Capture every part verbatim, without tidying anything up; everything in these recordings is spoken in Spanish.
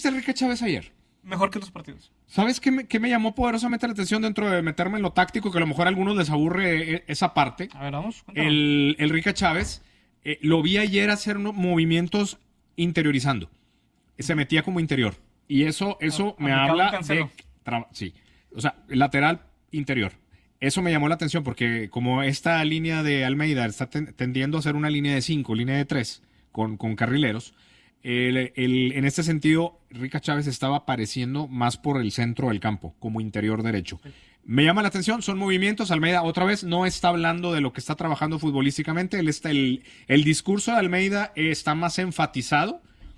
viste a Enrique Chávez ayer? Mejor que otros partidos. ¿Sabes qué me, qué me llamó poderosamente la atención dentro de meterme en lo táctico? Que a lo mejor a algunos les aburre esa parte. A ver, vamos. Cuéntame. El, el Enrique Chávez, eh, lo vi ayer hacer unos movimientos interiorizando. Se metía como interior. Y eso, eso A- me aplicaba habla un Cancelo. de... tra- Sí. O sea, lateral interior. Eso me llamó la atención porque como esta línea de Almeida está ten- tendiendo a ser una línea de cinco, línea de tres, con, con carrileros, el- el- en este sentido, Rica Chávez estaba apareciendo más por el centro del campo, como interior derecho. Me llama la atención, son movimientos. Almeida, otra vez, no está hablando de lo que está trabajando futbolísticamente. Él está, el, el discurso de Almeida está más enfatizado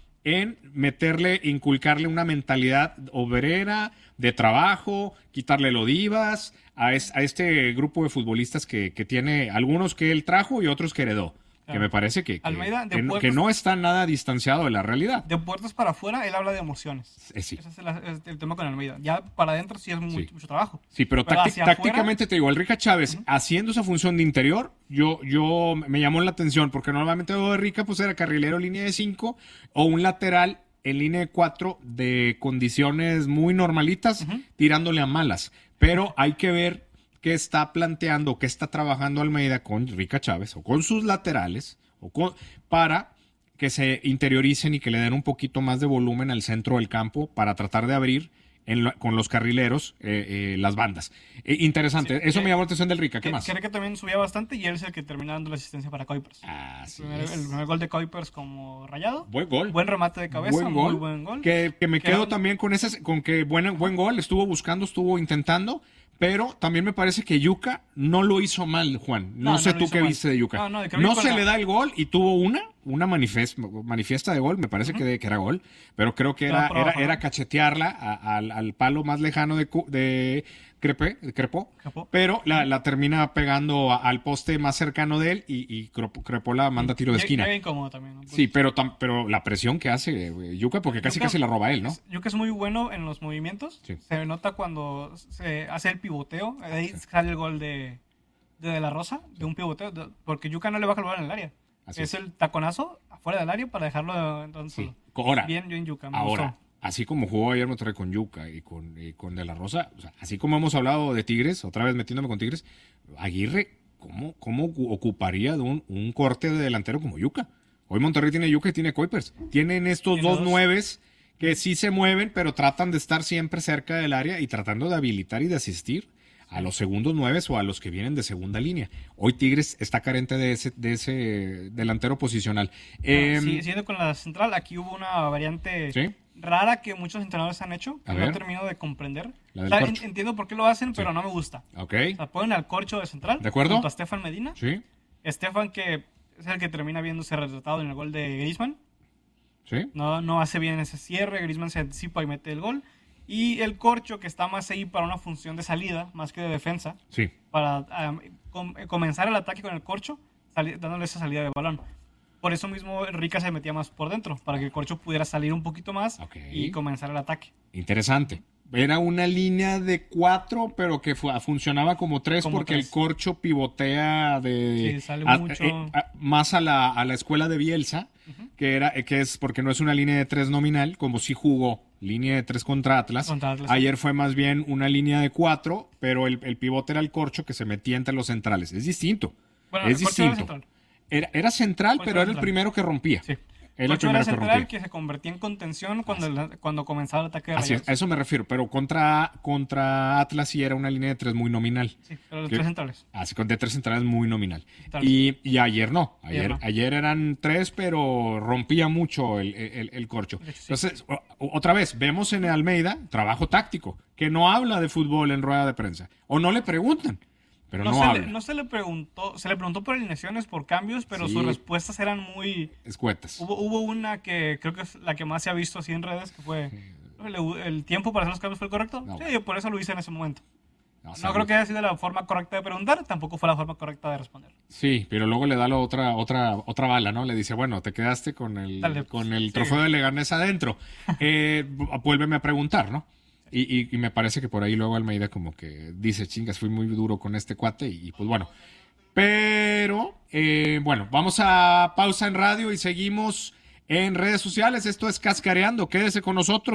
en meterle, inculcarle una mentalidad obrera, de trabajo, quitarle lo divas a, es, a este grupo de futbolistas que, que tiene algunos que él trajo y otros que heredó. Claro. Que me parece que, que, Almeida, de que no- puertas- que no está nada distanciado de la realidad. De puertas para afuera, él habla de emociones. Eh, sí. Ese es el, es el tema con Almeida. Ya para adentro sí es mu- Sí. mucho trabajo. Sí, pero, Pero tácti- hacia afuera- tácticamente te digo, el Rica Chávez haciendo esa función de interior, yo, yo me llamó la atención, porque normalmente lo de Rica pues era carrilero línea de cinco o un lateral en línea de cuatro de condiciones muy normalitas, Ujú. tirándole a malas. Pero hay que ver qué está planteando, qué está trabajando Almeida con Rica Chávez o con sus laterales o con, para que se interioricen y que le den un poquito más de volumen al centro del campo para tratar de abrir en lo- con los carrileros eh, eh, las bandas. Eh, interesante, Sí, eso que- me llamó la atención del Rica. ¿Qué Que- más? Creo que también subía bastante y él es el que termina dando la asistencia para Kuipers. Así el, primer, es. el primer gol de Kuipers como rayado. Buen gol. Buen remate de cabeza, Buen gol. muy buen gol. Que, que me Que quedo era- también con ese, con que buen, buen gol, estuvo buscando, estuvo intentando, pero también me parece que Yuka no lo hizo mal, Juan. No, No, no sé lo tú hizo qué mal. viste de Yuka. No, no, de que No Yuka se no. le da el gol y tuvo una, una manifest- manifiesta de gol, me parece que, de- que era gol, pero creo que Pero era, por era, abajo, era ¿no? cachetearla a- al, al palo más lejano de, Cu- de Crepe, de Crepó, Crepó. pero la, la termina pegando a- al poste más cercano de él y, y Crepó, Crepó la manda a tiro de Ya- esquina. ya incómodo también, ¿no? Sí, pero, tam- pero la presión que hace eh, Yuka, porque casi Yuka- casi la roba él, ¿no? Yuka es muy bueno en los movimientos. Sí. Se nota cuando se hace el pivoteo. Ahí sale el gol de, de De La Rosa, de un pivoteo. de- porque Yuka no le baja el balón en el área. Así es es. el taconazo afuera del área para dejarlo entonces. Sí. Ahora, Bien, bien Yuka. Me ahora, gustó. así como jugó ayer Monterrey con Yuka y con, y con De La Rosa, o sea, así como hemos hablado de Tigres, otra vez metiéndome con Tigres, Aguirre, ¿cómo, cómo ocu- ocuparía de un, un corte de delantero como Yuka? Hoy Monterrey tiene Yuka y tiene Kuipers. Tienen estos Tiene dos dos. nueves que sí se mueven, pero tratan de estar siempre cerca del área y tratando de habilitar y de asistir a los segundos nueves o a los que vienen de segunda línea. Hoy Tigres está carente de ese, de ese delantero posicional. Eh, Sí, siguiendo con la central, aquí hubo una variante ¿Sí? rara que muchos entrenadores han hecho, que A no ver. termino de comprender. La O del sea, corcho. en- entiendo por qué lo hacen, pero no me gusta. Ok, O sea, ponen al corcho de central. ¿De acuerdo? Junto a Stefan Medina. sí, Estefan, que es el que termina viéndose retratado en el gol de Griezmann. sí. No, no hace bien ese cierre. Griezmann se anticipa y mete el gol. Y el corcho, que está más ahí para una función de salida, más que de defensa, Sí, para um, com- comenzar el ataque con el corcho, sali- dándole esa salida de balón. Por eso mismo Rica se metía más por dentro, para que el corcho pudiera salir un poquito más Ok. y comenzar el ataque. interesante. Era una línea de cuatro, pero que fu- funcionaba como tres Como porque tres. el corcho pivotea de Sí, sale a- mucho. eh, a- más a la, a la escuela de Bielsa, que era eh, que es porque no es una línea de tres nominal, como si jugó línea de tres contra Atlas. Contra Atlas, sí. Ayer fue más bien una línea de cuatro, pero el, el pivote era el corcho que se metía entre los centrales. Es distinto. Bueno, es el corcho era distinto. central. Era, era central, Corcho pero era era el central. primero que rompía. Sí. Era el Corcho era primero que central rompía. que se convertía en contención cuando, el- cuando comenzaba el ataque de Así es, Rayados. a eso me refiero, pero contra, contra Atlas sí era una línea de tres muy nominal. Sí, pero los ¿Qué? tres centrales. Así con de tres centrales muy nominal. Claro. Y, y ayer no. Ayer, Ayer no. ayer eran tres, pero rompía mucho el, el- el corcho. De hecho, sí. Entonces, o- otra vez, vemos en Almeida trabajo táctico, que no habla de fútbol en rueda de prensa. O no le preguntan, pero no, No, se habla. le, no se le preguntó, se le preguntó por alineaciones, por cambios, pero Sí. sus respuestas eran muy... Escuetas. Hubo, hubo una que creo que es la que más se ha visto así en redes, que fue... ¿El, el tiempo para hacer los cambios fue el correcto? No. Sí, por eso lo hice en ese momento. No, No sabe. creo que haya sido la forma correcta de preguntar, tampoco fue la forma correcta de responder. Sí, pero luego le da la otra, otra, otra bala, ¿no? Le dice, bueno, te quedaste con el, Dale, pues, con el sí. trofeo de Leganés adentro. Eh, vu- vuélveme a preguntar, ¿no? Y, y- y me parece que por ahí luego Almeida como que dice, chingas, fui muy duro con este cuate y, y pues bueno. Pero, eh, bueno, vamos a pausa en radio y seguimos en redes sociales. Esto es Cascareando. Quédese con nosotros.